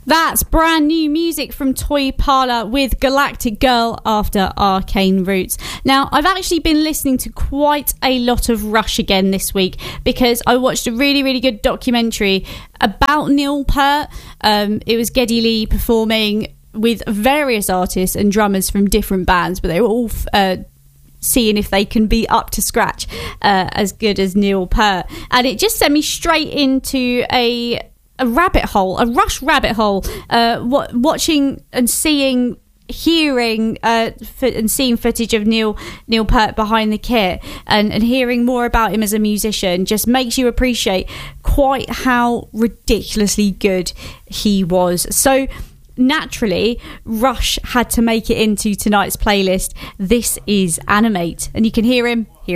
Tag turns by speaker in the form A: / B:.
A: That's brand new music from Toy Parlour with Galactic Girl after Arcane Roots. Now, I've actually been listening to quite a lot of Rush again this week because I watched a really, really good documentary about Neil Peart. It was Geddy Lee performing with various artists and drummers from different bands, but they were all seeing if they can be up to scratch as good as Neil Peart. And it just sent me straight into a rabbit hole, a Rush rabbit hole, watching and hearing and seeing footage of Neil Peart behind the kit and hearing more about him as a musician just makes you appreciate quite how ridiculously good he was. So naturally, Rush had to make it into tonight's playlist. This is Animate, and you can hear him here.